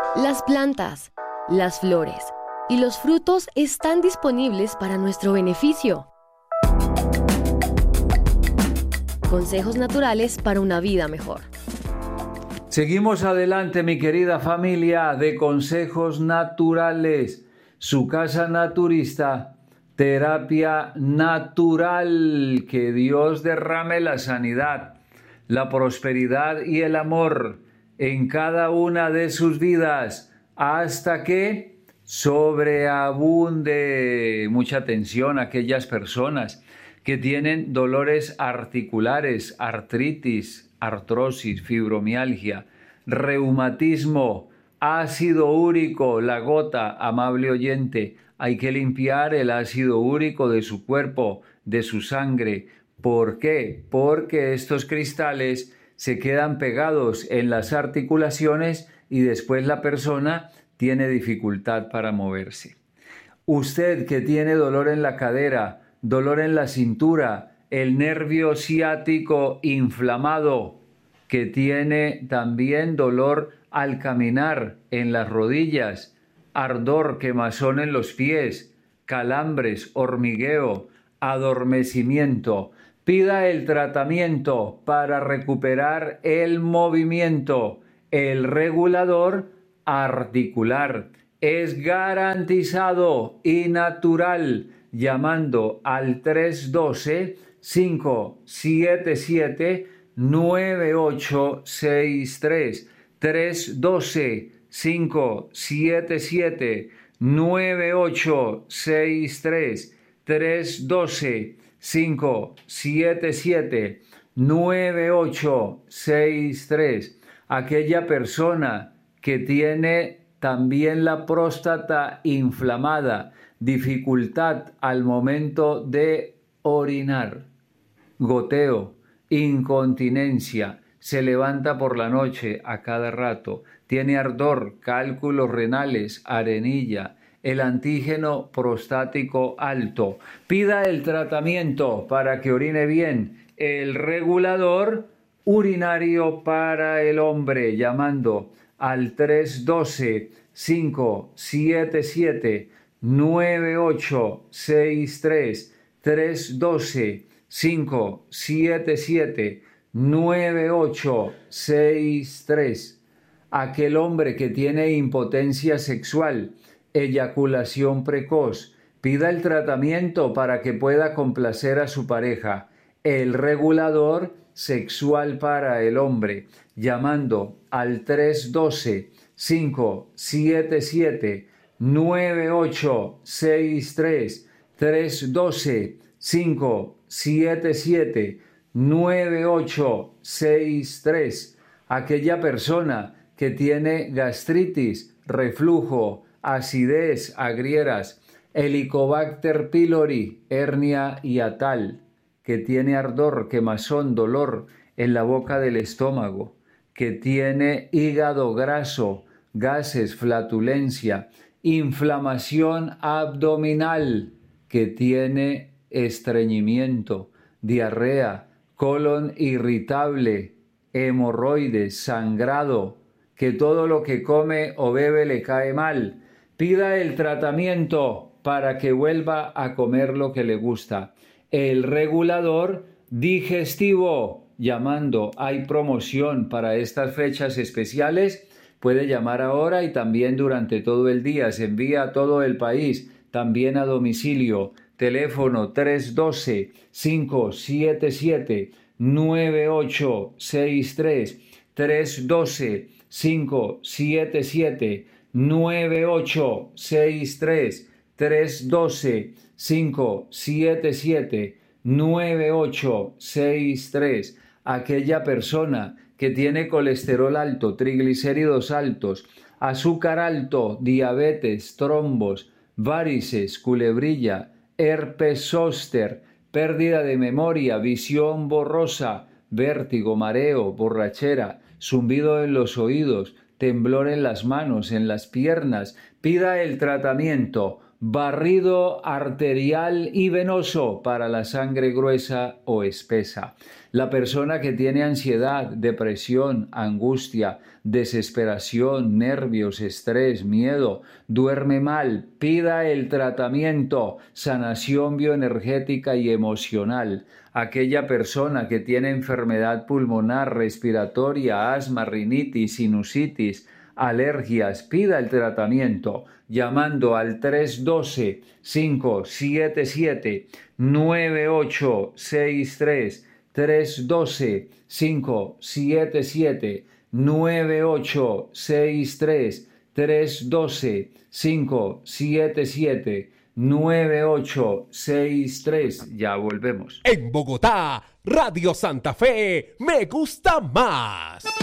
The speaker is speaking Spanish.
Las plantas, las flores y los frutos están disponibles para nuestro beneficio. Consejos naturales para una vida mejor. Seguimos adelante, mi querida familia de Consejos Naturales, su casa naturista, terapia natural. Que Dios derrame la sanidad, la prosperidad y el amor en cada una de sus vidas hasta que sobreabunde. Mucha atención a aquellas personas que tienen dolores articulares, artritis, artrosis, fibromialgia, reumatismo, ácido úrico, la gota, amable oyente. Hay que limpiar el ácido úrico de su cuerpo, de su sangre. ¿Por qué? Porque estos cristales se quedan pegados en las articulaciones y después la persona tiene dificultad para moverse. Usted que tiene dolor en la cadera, dolor en la cintura, el nervio ciático inflamado, que tiene también dolor al caminar en las rodillas, ardor, quemazón en los pies, calambres, hormigueo, adormecimiento. Pida el tratamiento para recuperar el movimiento. El regulador articular es garantizado y natural llamando al 312-577-9863. 312-577-9863. 312-577-9863. Aquella persona que tiene también la próstata inflamada, dificultad al momento de orinar, goteo, incontinencia, se levanta por la noche a cada rato, tiene ardor, cálculos renales, arenilla, el antígeno prostático alto. Pida el tratamiento para que orine bien, el regulador urinario para el hombre, llamando al 312-577-9863. 312-577-9863. Aquel hombre que tiene impotencia sexual, eyaculación precoz, pida el tratamiento para que pueda complacer a su pareja. El regulador sexual para el hombre, llamando al 312-577-9863. 312-577-9863. Aquella persona que tiene gastritis, reflujo, acidez, agrieras, Helicobacter pylori, hernia hiatal, que tiene ardor, quemazón, dolor en la boca del estómago, que tiene hígado graso, gases, flatulencia, inflamación abdominal, que tiene estreñimiento, diarrea, colon irritable, hemorroides, sangrado, que todo lo que come o bebe le cae mal. Pida el tratamiento para que vuelva a comer lo que le gusta. El regulador digestivo, llamando, hay promoción para estas fechas especiales. Puede llamar ahora y también durante todo el día. Se envía a todo el país, también a domicilio. Teléfono 312-577-9863. 312-577-9863. 312-577-9863. Aquella persona que tiene colesterol alto, triglicéridos altos, azúcar alto, diabetes, trombos, varices, culebrilla, herpes zóster, pérdida de memoria, visión borrosa, vértigo, mareo, borrachera, zumbido en los oídos, temblor en las manos, en las piernas. Pida el tratamiento barrido arterial y venoso para la sangre gruesa o espesa. La persona que tiene ansiedad, depresión, angustia, desesperación, nervios, estrés, miedo, duerme mal, pida el tratamiento, sanación bioenergética y emocional. Aquella persona que tiene enfermedad pulmonar, respiratoria, asma, rinitis, sinusitis, alergias, pida el tratamiento llamando al 312-577-9863, 312-577-9863, 312-577-9863. Ya volvemos. En Bogotá, Radio Santa Fe, me gusta más.